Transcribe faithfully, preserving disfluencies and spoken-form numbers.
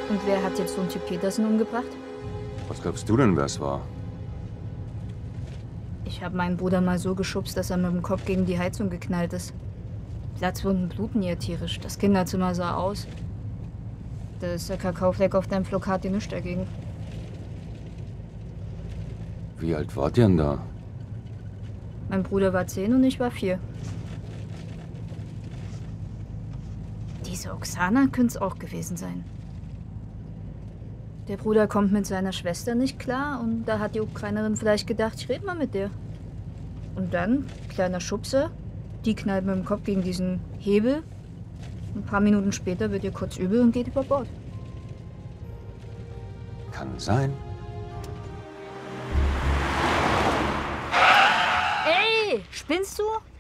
Und wer hat jetzt so einen Typ Petersen umgebracht? Was glaubst du denn, wer es war? Ich habe meinen Bruder mal so geschubst, dass er mit dem Kopf gegen die Heizung geknallt ist. Platzwunden bluten hier tierisch. Das Kinderzimmer sah aus. Da ist der Kakaofleck auf deinem Flokat die nichts dagegen. Wie alt wart ihr denn da? Mein Bruder war zehn und ich war vier. Diese Oksana könnte es auch gewesen sein. Der Bruder kommt mit seiner Schwester nicht klar und da hat die Ukrainerin vielleicht gedacht, ich rede mal mit der. Und dann, kleiner Schubser, die knallt mit dem Kopf gegen diesen Hebel. Ein paar Minuten später wird ihr kurz übel und geht über Bord. Kann sein. Ey, spinnst du?